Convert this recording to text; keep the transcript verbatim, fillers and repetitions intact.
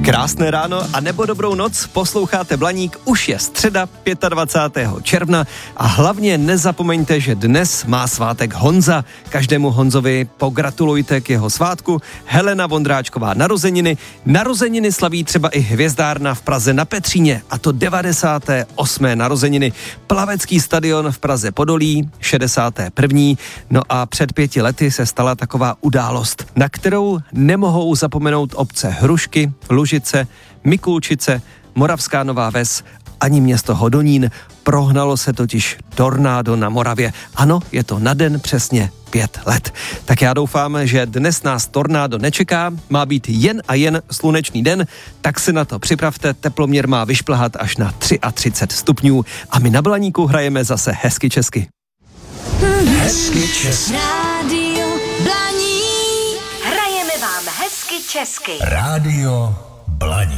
Krásné ráno a nebo dobrou noc, posloucháte Blaník, už je středa dvacátého pátého června a hlavně nezapomeňte, že dnes má svátek Honza. Každému Honzovi pogratulujte k jeho svátku. Helena Vondráčková narozeniny. Narozeniny slaví třeba i Hvězdárna v Praze na Petříně, a to devadesáté osmé narozeniny. Plavecký stadion v Praze Podolí, šedesáté první No a před pěti lety se stala taková událost, na kterou nemohou zapomenout obce Hrušky, Lužice, Mikulčice, Moravská Nová Ves ani město Hodonín. Prohnalo se totiž tornádo na Moravě. Ano, je to na den přesně pět let. Tak já doufám, že dnes nás tornádo nečeká. Má být jen a jen slunečný den, tak se na to připravte. Teploměr má vyšplhat až na třicet tři stupňů a my na Blaníku hrajeme zase hezky česky. Hezky česky. Rádio Blaník. Hrajeme vám hezky česky. Rádio Blaník.